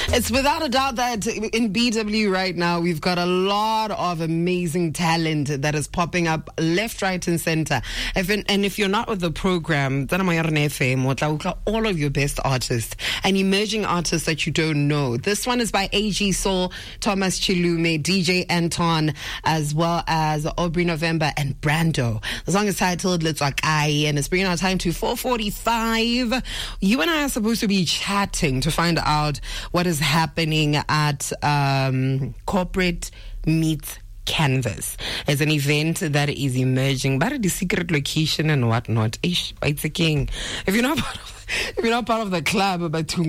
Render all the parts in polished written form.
It's without a doubt that in BW right now, we've got a lot of amazing talent that is popping up left, right, and center. And if you're not with the program, all of your best artists and emerging artists that you don't know. This one is by AG Soul, Thomas Chilume, DJ Anton, as well as Aubrey November and Brando. The song is titled Let's Walk I, and it's bringing our time to 4:45. You and I are supposed to be chatting to find out what is happening at Corporate Meets Canvas. It's an event that is emerging, but the secret location and whatnot. It's a king. If you're not part of the club,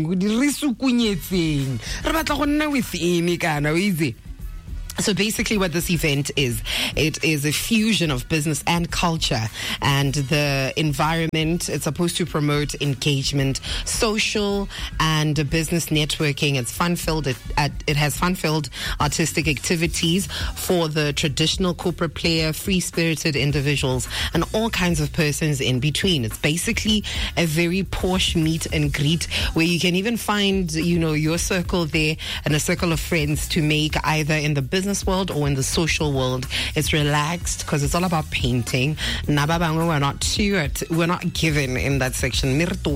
so basically what this event is, it is a fusion of business and culture and the environment. It's supposed to promote engagement, social and business networking. It's fun-filled. It has fun-filled artistic activities for the traditional corporate player, free-spirited individuals, and all kinds of persons in between. It's basically a very posh meet and greet where you can even find, your circle there and a circle of friends to make either in the business world or in the social world. It's relaxed because it's all about painting. We're not given in that section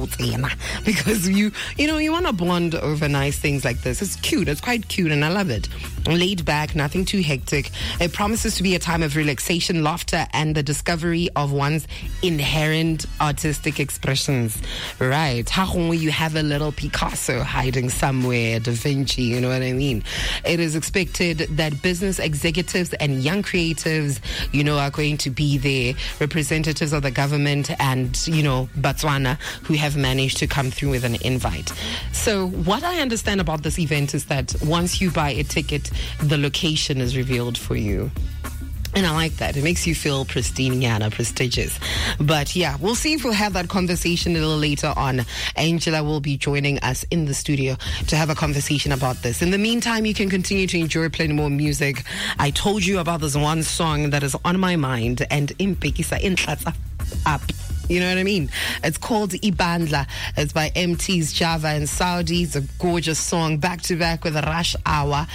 because you want to bond over nice things like this. It's cute. It's quite cute and I love it. Laid back, nothing too hectic. It promises to be a time of relaxation, laughter, and the discovery of one's inherent artistic expressions. Right. You have a little Picasso hiding somewhere, Da Vinci, you know what I mean? It is expected that business executives and young creatives, are going to be there, representatives of the government and, Botswana, who have managed to come through with an invite. So what I understand about this event is that once you buy a ticket, the location is revealed for you. And I like that. It makes you feel prestigious. But yeah, we'll see if we'll have that conversation a little later on. Angela will be joining us in the studio to have a conversation about this. In the meantime, you can continue to enjoy plenty more music. I told you about this one song that is on my mind and impekisa inhlatsa up. You know what I mean? It's called Ibandla. It's by MT's Java and Saudi. It's a gorgeous song, back to back with Rush Hour,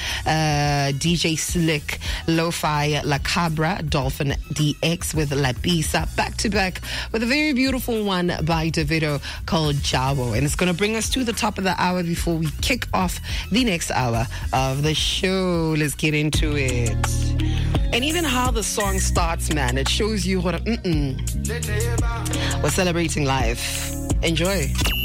DJ Slick, Lo-Fi, La Cabra, Dolphin DX with Lapisa, back to back with a very beautiful one by Davido called Jawo. And it's going to bring us to the top of the hour before we kick off the next hour of the show. Let's get into it. And even how the song starts, man, it shows you what we're celebrating life. Enjoy.